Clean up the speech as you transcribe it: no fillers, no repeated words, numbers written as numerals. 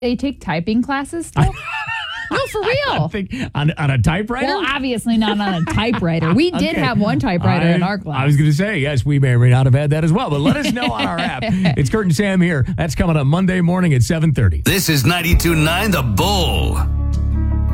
They take typing classes still? No, for real. I think on a typewriter? Well, obviously not on a typewriter. We did have one typewriter in our class. I was going to say, yes, we may or may not have had that as well, but let us know on our app. It's Kurt and Sam here. That's coming up Monday morning at 7:30. This is 92.9 The Bull.